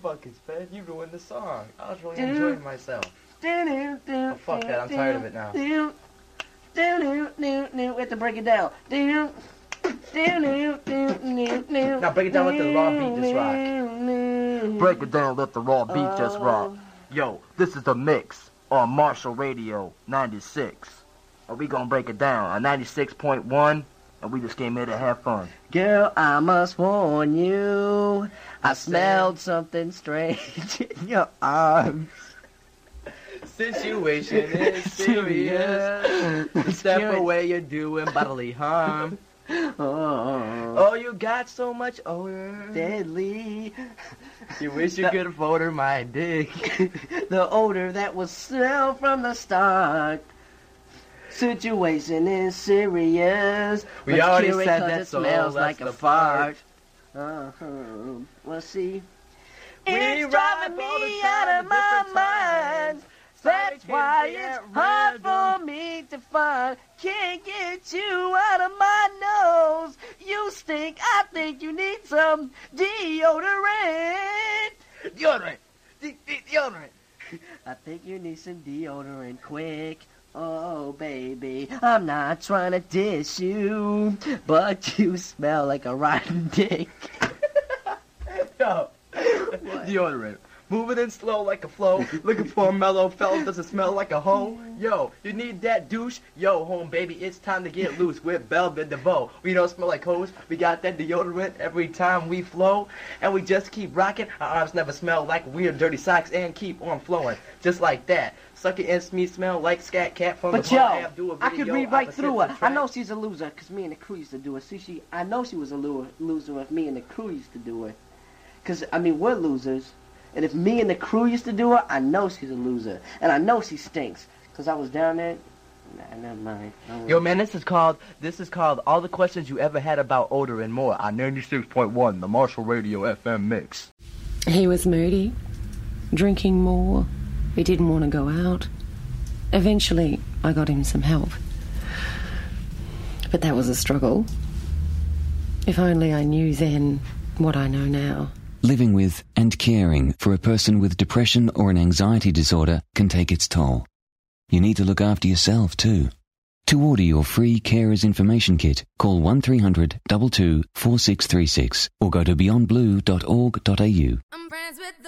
buckets, man. You ruined the song. I was really enjoying myself. Oh, fuck that. I'm tired of it now. We have to break it down. Now break it down, let the raw beat just rock. Break it down, let the raw beat just rock. Yo, this is the mix on Marshall Radio 96. Are we gonna break it down on 96.1? And we just came here to have fun. Girl, I must warn you, I smelled something strange in your arms. Situation is serious. Step away, you're doing bodily harm. Oh, you got so much odor. Deadly. You wish you could have odor my dick. The odor that was smelled from the start. Situation is serious. We already said that, it so smells like a fart. Well, see, it's driving me out of my mind. That's why it's hard for me to find. Can't get you out of my nose. You stink. I think you need some deodorant. Deodorant. I think you need some deodorant quick. Oh, baby, I'm not trying to diss you, but you smell like a rotten dick. Yo, deodorant. Moving in slow like a flow. Looking for a mellow fella, doesn't smell like a hoe. Yo, you need that douche? Yo, home baby, it's time to get loose with Velvet DeVoe. We don't smell like hoes. We got that deodorant every time we flow. And we just keep rocking. Our arms never smell like weird dirty socks and keep on flowing. Just like that. Suck it and me smell like Scat Cat from but the yo, I could read right through her. I know she's a loser, because me and the crew used to do it. See, I know she was a loser if me and the crew used to do it. Because, I mean, we're losers. And if me and the crew used to do it, I know she's a loser. And I know she stinks. Because I was down there. Nah, never mind. Yo, man, this is called All the Questions You Ever Had About Odor and More on 96.1, the Marshall Radio FM mix. He was moody, drinking more. He didn't want to go out. Eventually, I got him some help. But that was a struggle. If only I knew then what I know now. Living with and caring for a person with depression or an anxiety disorder can take its toll. You need to look after yourself too. To order your free Carers Information Kit, call 1300 22 4636 or go to beyondblue.org.au.